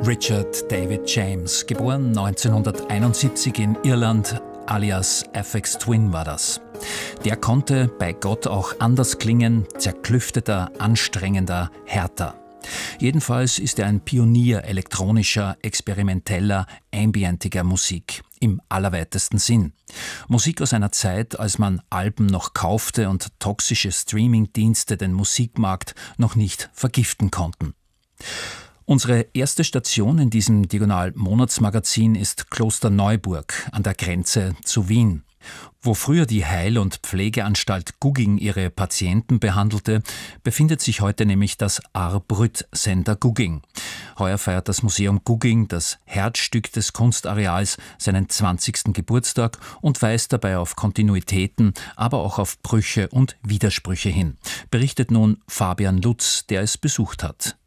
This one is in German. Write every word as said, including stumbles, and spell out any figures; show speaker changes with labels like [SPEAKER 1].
[SPEAKER 1] Richard David James, geboren neunzehnhunderteinundsiebzig in Irland, alias Aphex Twin war das. Der konnte bei Gott auch anders klingen, zerklüfteter, anstrengender, härter. Jedenfalls ist er ein Pionier elektronischer, experimenteller, ambientiger Musik. Im allerweitesten Sinn. Musik aus einer Zeit, als man Alben noch kaufte und toxische Streamingdienste den Musikmarkt noch nicht vergiften konnten. Unsere erste Station in diesem Diagonal-Monatsmagazin ist Klosterneuburg an der Grenze zu Wien. Wo früher die Heil- und Pflegeanstalt Gugging ihre Patienten behandelte, befindet sich heute nämlich das Arbrüt-Center Gugging. Heuer feiert das Museum Gugging, das Herzstück des Kunstareals, seinen zwanzigsten Geburtstag und weist dabei auf Kontinuitäten, aber auch auf Brüche und Widersprüche hin. Berichtet nun Fabian Lutz, der es besucht hat.